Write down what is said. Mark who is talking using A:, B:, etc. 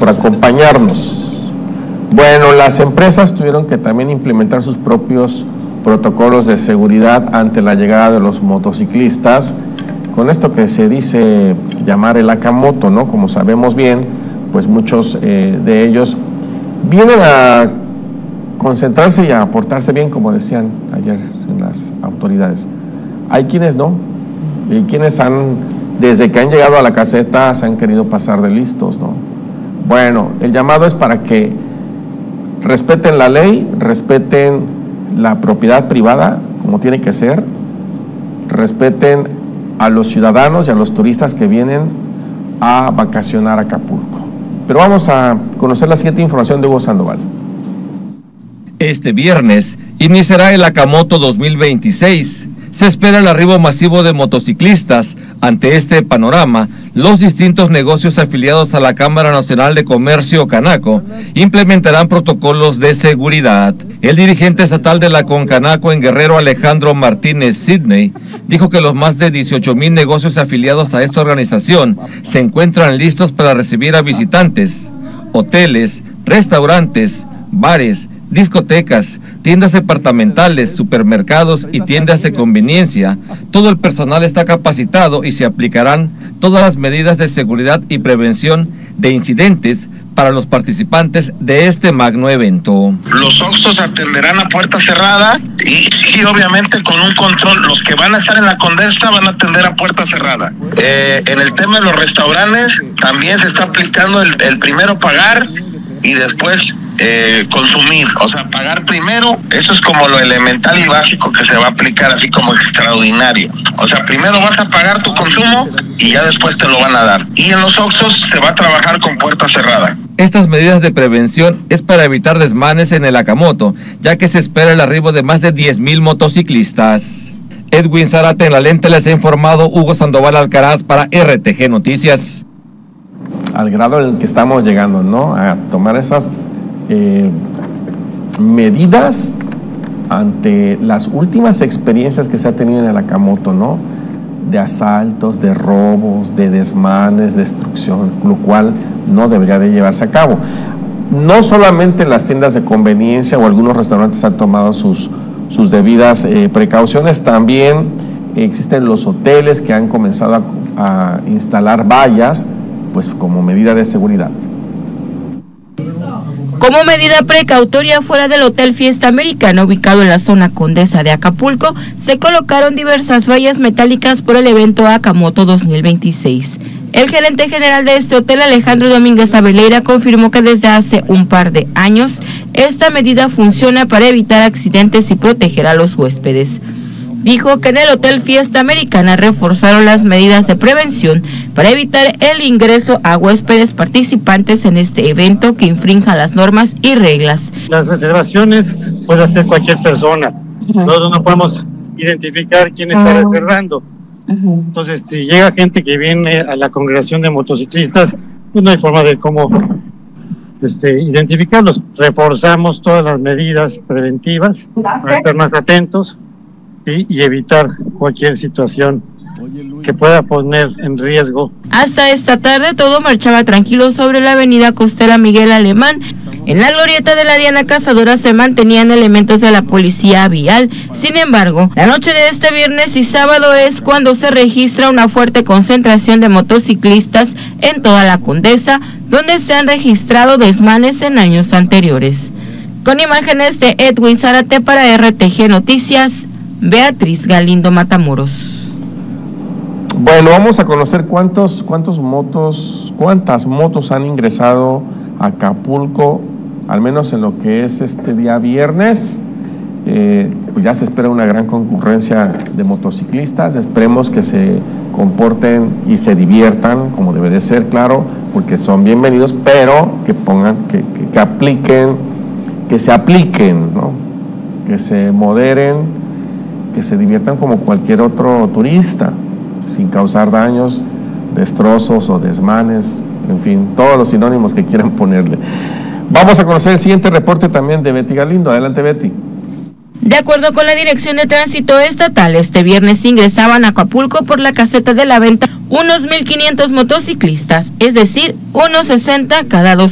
A: por acompañarnos. Bueno, las empresas tuvieron que también implementar sus propios protocolos de seguridad ante la llegada de los motociclistas, con esto que se dice llamar el Akamoto, ¿no? Como sabemos bien, pues muchos de ellos vienen a concentrarse y a portarse bien, como decían ayer en las autoridades. Hay quienes no, y quienes desde que han llegado a la caseta se han querido pasar de listos, ¿no? Bueno, el llamado es para que respeten la ley, respeten la propiedad privada, como tiene que ser, respeten a los ciudadanos y a los turistas que vienen a vacacionar a Acapulco. Pero vamos a conocer la siguiente información de Hugo Sandoval.
B: Este viernes iniciará el Akamoto 2026. Se espera el arribo masivo de motociclistas. Ante este panorama, los distintos negocios afiliados a la Cámara Nacional de Comercio Canaco implementarán protocolos de seguridad. El dirigente estatal de la Concanaco en Guerrero, Alejandro Martínez Sidney, dijo que los más de 18,000 negocios afiliados a esta organización se encuentran listos para recibir a visitantes. Hoteles, restaurantes, bares, discotecas, tiendas departamentales, supermercados y tiendas de conveniencia. Todo el personal está capacitado y se aplicarán todas las medidas de seguridad y prevención de incidentes para los participantes de este magno evento.
C: Los Oxxos atenderán a puerta cerrada y obviamente con un control. Los que van a estar en la Condesa van a atender a puerta cerrada. En el tema de los restaurantes también se está aplicando el primero pagar y después consumir, o sea, pagar primero. Eso es como lo elemental y básico que se va a aplicar, así como extraordinario. O sea, primero vas a pagar tu consumo y ya después te lo van a dar. Y en los Oxxos se va a trabajar con puerta cerrada.
B: Estas medidas de prevención es para evitar desmanes en el Akamoto, ya que se espera el arribo de más de 10,000 motociclistas. Edwin Zárate en la lente les ha informado Hugo Sandoval Alcaraz para RTG Noticias.
A: Al grado en el que estamos llegando, ¿no? A tomar esas medidas ante las últimas experiencias que se ha tenido en el Akamoto, ¿no? De asaltos, de robos, de desmanes, destrucción, lo cual no debería de llevarse a cabo. No solamente las tiendas de conveniencia o algunos restaurantes han tomado sus debidas precauciones, también existen los hoteles que han comenzado a instalar vallas, pues como medida de seguridad.
D: Como medida precautoria, fuera del Hotel Fiesta Americana, ubicado en la zona Condesa de Acapulco, se colocaron diversas vallas metálicas por el evento Akamoto 2026. El gerente general de este hotel, Alejandro Domínguez Abeleira, confirmó que desde hace un par de años esta medida funciona para evitar accidentes y proteger a los huéspedes. Dijo que en el Hotel Fiesta Americana reforzaron las medidas de prevención para evitar el ingreso a huéspedes participantes en este evento que infrinjan las normas y reglas.
E: Las reservaciones puede hacer cualquier persona. Nosotros no podemos identificar quién está reservando. Entonces, si llega gente que viene a la congregación de motociclistas, pues no hay forma de cómo identificarlos. Reforzamos todas las medidas preventivas para estar más atentos y evitar cualquier situación que pueda poner en riesgo.
D: Hasta esta tarde todo marchaba tranquilo sobre la avenida costera Miguel Alemán. En la glorieta de la Diana Cazadora se mantenían elementos de la policía vial. Sin embargo, la noche de este viernes y sábado es cuando se registra una fuerte concentración de motociclistas en toda la Condesa, donde se han registrado desmanes en años anteriores. Con imágenes de Edwin Zárate para RTG Noticias, Beatriz Galindo Matamoros.
A: Bueno, vamos a conocer cuántas motos han ingresado a Acapulco, al menos en lo que es este día viernes. Pues ya se espera una gran concurrencia de motociclistas. Esperemos que se comporten y se diviertan como debe de ser, claro, porque son bienvenidos, pero que pongan, que apliquen, que se apliquen, ¿no? Que se moderen, que se diviertan como cualquier otro turista, sin causar daños, destrozos o desmanes, en fin, todos los sinónimos que quieran ponerle. Vamos a conocer el siguiente reporte también de Betty Galindo. Adelante, Betty.
D: De acuerdo con la Dirección de Tránsito Estatal, este viernes ingresaban a Acapulco por la caseta de la venta unos 1,500 motociclistas, es decir, unos 60 cada 2